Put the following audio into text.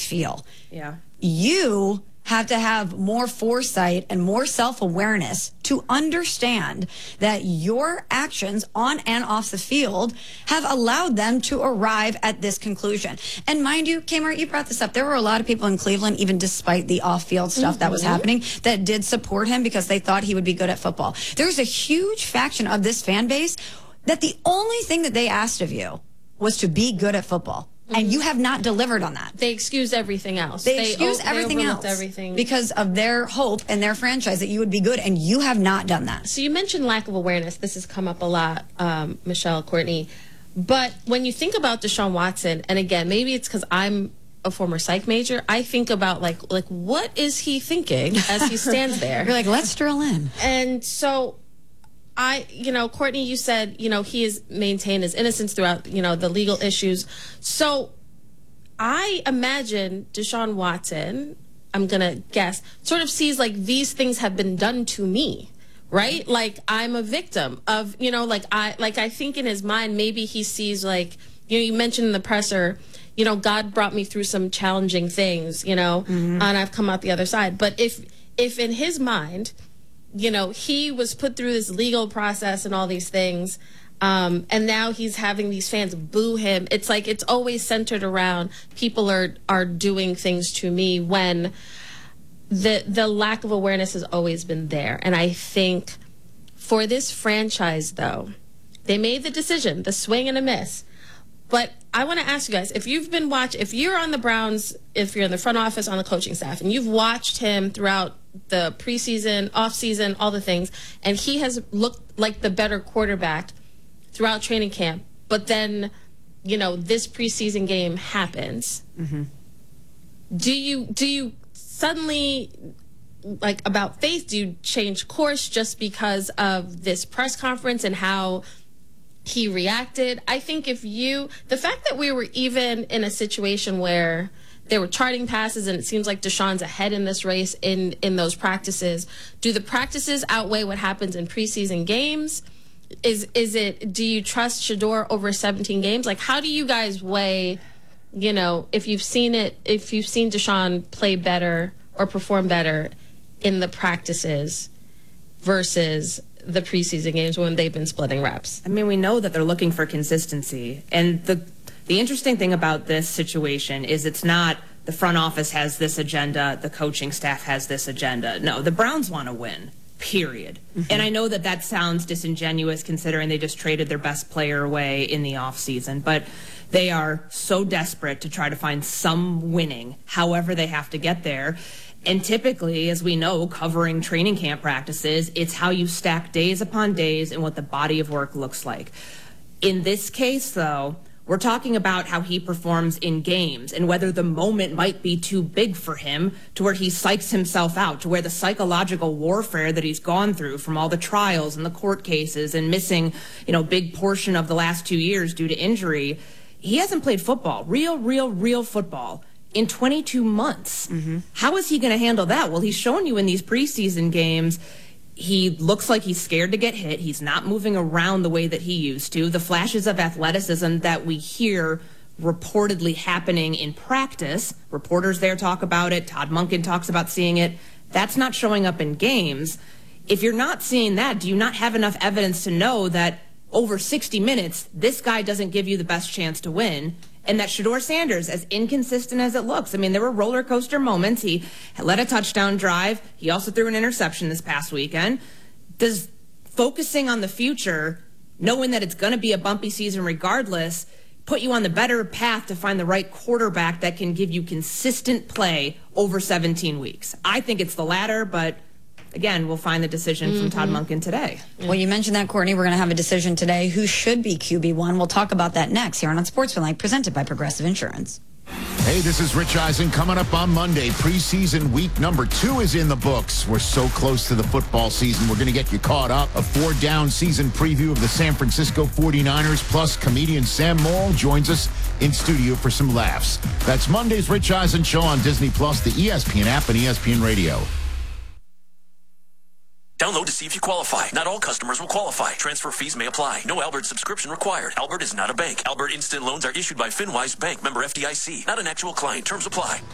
feel. Yeah. You have to have more foresight and more self-awareness to understand that your actions on and off the field have allowed them to arrive at this conclusion. And mind you, Kmart, you brought this up. There were a lot of people in Cleveland, even despite the off-field stuff that was happening, that did support him because they thought he would be good at football. There's a huge faction of this fan base that the only thing that they asked of you was to be good at football. And you have not delivered on that. They excuse everything else. They excuse everything else because of their hope and their franchise that you would be good, and you have not done that. So you mentioned lack of awareness. This has come up a lot, Michelle, Courtney. But when you think about Deshaun Watson, and again, maybe it's because I'm a former psych major, I think about like what is he thinking as he stands there? You're like, let's drill in. And so Courtney, you said, he has maintained his innocence throughout, the legal issues. So I imagine Deshaun Watson, I'm going to guess, sort of sees like these things have been done to me, right? Like I'm a victim of, I think in his mind, maybe he sees like, you mentioned in the presser, God brought me through some challenging things, and I've come out the other side. But if in his mind, he was put through this legal process and all these things, and now he's having these fans boo him. It's like it's always centered around people are doing things to me, when the lack of awareness has always been there. And I think for this franchise, though, they made the decision, the swing and a miss. But I want to ask you guys, if you're on the Browns, if you're in the front office, on the coaching staff, and you've watched him throughout the preseason, offseason, all the things, and he has looked like the better quarterback throughout training camp, but then, this preseason game happens. Do you suddenly, like about faith, do you change course just because of this press conference and how he reacted? I think the fact that we were even in a situation where they were charting passes and it seems like Deshaun's ahead in this race in those practices, do the practices outweigh what happens in preseason games? Do you trust Shedeur over 17 games? Like, how do you guys weigh, if you've seen Deshaun play better or perform better in the practices versus the preseason games when they've been splitting reps? I mean, we know that they're looking for consistency. And the interesting thing about this situation is it's not the front office has this agenda, the coaching staff has this agenda. No, the Browns want to win, period. And I know that sounds disingenuous considering they just traded their best player away in the offseason, but they are so desperate to try to find some winning, however they have to get there. And typically, as we know, covering training camp practices, it's how you stack days upon days and what the body of work looks like. In this case, though, we're talking about how he performs in games and whether the moment might be too big for him to where he psychs himself out, to where the psychological warfare that he's gone through from all the trials and the court cases and missing, big portion of the last 2 years due to injury. He hasn't played football, real football, in 22 months. How is he going to handle that? Well, he's shown you in these preseason games, he looks like he's scared to get hit. He's not moving around the way that he used to. The flashes of athleticism that we hear reportedly happening in practice, reporters there talk about it, Todd Monken talks about seeing it, that's not showing up in games. If you're not seeing that, do you not have enough evidence to know that over 60 minutes, this guy doesn't give you the best chance to win? And that Shedeur Sanders, as inconsistent as it looks, I mean, there were roller coaster moments. He led a touchdown drive. He also threw an interception this past weekend. Does focusing on the future, knowing that it's going to be a bumpy season regardless, put you on the better path to find the right quarterback that can give you consistent play over 17 weeks? I think it's the latter, but again, we'll find the decision from Todd Monken today. Well, you mentioned that, Courtney. We're going to have a decision today. Who should be QB1? We'll talk about that next here on Sportsmanlike, presented by Progressive Insurance. Hey, this is Rich Eisen. Coming up on Monday, preseason week number 2 is in the books. We're so close to the football season. We're going to get you caught up. A 4-down season preview of the San Francisco 49ers, plus comedian Sam Morrill joins us in studio for some laughs. That's Monday's Rich Eisen Show on Disney+, the ESPN app, and ESPN Radio. Download to see if you qualify. Not all customers will qualify. Transfer fees may apply. No Albert subscription required. Albert is not a bank. Albert Instant Loans are issued by FinWise Bank, member FDIC. Not an actual client. Terms apply.